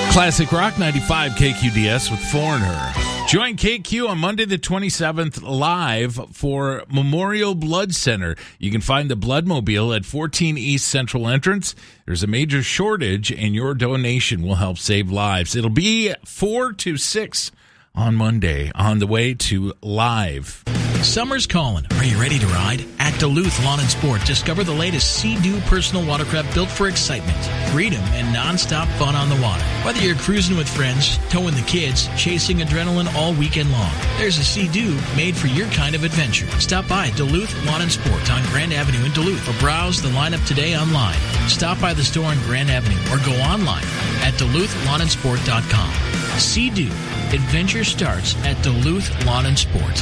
Classic Rock 95 KQDS with Foreigner. Join KQ on Monday the 27th live for Memorial Blood Center. You can find the Bloodmobile at 14 East Central Entrance. There's a major shortage, and your donation will help save lives. It'll be 4 to 6 on Monday on the way to live. Summer's calling. Are you ready to ride? At Duluth Lawn and Sport, discover the latest Sea-Doo personal watercraft built for excitement, freedom, and non-stop fun on the water. Whether you're cruising with friends, towing the kids, chasing adrenaline all weekend long, there's a Sea-Doo made for your kind of adventure. Stop by Duluth Lawn and Sport on Grand Avenue in Duluth or browse the lineup today online. Stop by the store on Grand Avenue or go online at DuluthLawnandSport.com. Sea-Doo. Adventure starts at Duluth Lawn and Sport.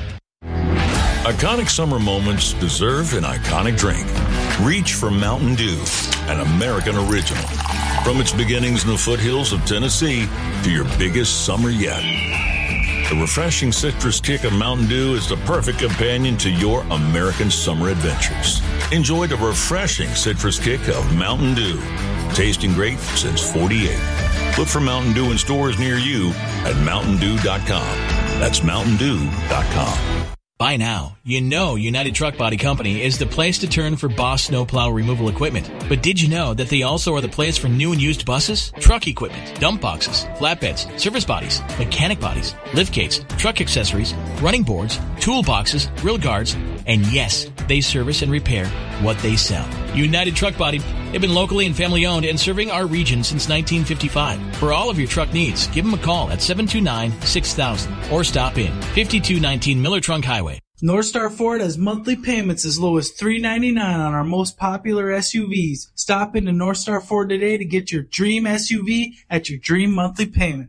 Iconic summer moments deserve an iconic drink. Reach for Mountain Dew, an American original. From its beginnings in the foothills of Tennessee to your biggest summer yet. The refreshing citrus kick of Mountain Dew is the perfect companion to your American summer adventures. Enjoy the refreshing citrus kick of Mountain Dew. Tasting great since '48. Look for Mountain Dew in stores near you at MountainDew.com. That's MountainDew.com. By now, you know United Truck Body Company is the place to turn for Boss snowplow removal equipment. But did you know that they also are the place for new and used buses, truck equipment, dump boxes, flatbeds, service bodies, mechanic bodies, lift gates, truck accessories, running boards, toolboxes, grill guards, and yes, they service and repair what they sell. United Truck Body, they've been locally and family owned and serving our region since 1955. For all of your truck needs, give them a call at 729-6000 or stop in 5219 Miller Trunk Highway. North Star Ford has monthly payments as low as $399 on our most popular SUVs. Stop into North Star Ford today to get your dream SUV at your dream monthly payment.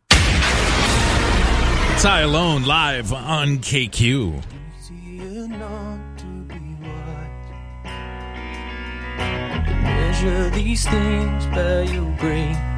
Ty Alone live on KQ. Measure these things by your grace.